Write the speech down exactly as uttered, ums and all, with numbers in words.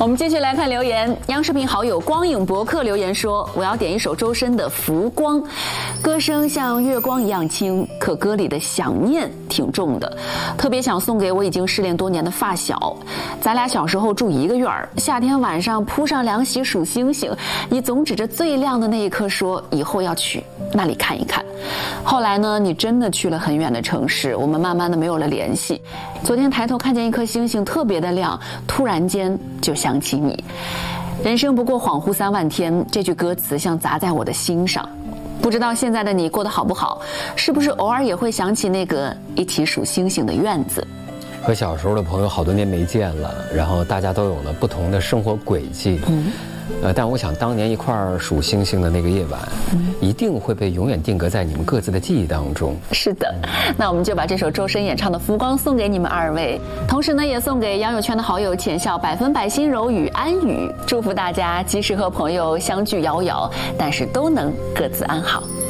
我们继续来看留言，央视频好友光影博客留言说：“我要点一首周深的《浮光》，歌声像月光一样轻，可歌里的想念挺重的，特别想送给我已经失联多年的发小。咱俩小时候住一个院儿，夏天晚上铺上凉席数星星，你总指着最亮的那一颗说以后要去那里看一看。后来呢，你真的去了很远的城市，我们慢慢的没有了联系。昨天抬头看见一颗星星特别的亮，突然间就想起你。人生不过恍惚三万天，这句歌词像砸在我的心上。不知道现在的你过得好不好，是不是偶尔也会想起那个一起数星星的院子？ 和小时候的朋友好多年没见了，然后大家都有了不同的生活轨迹。嗯，呃，但我想当年一块儿数星星的那个夜晚，嗯，一定会被永远定格在你们各自的记忆当中。 是的，那我们就把这首周深演唱的《浮光》送给你们二位，同时呢，也送给杨友圈的好友浅笑百分百心柔与安宇，祝福大家即使和朋友相距遥遥，但是都能各自安好。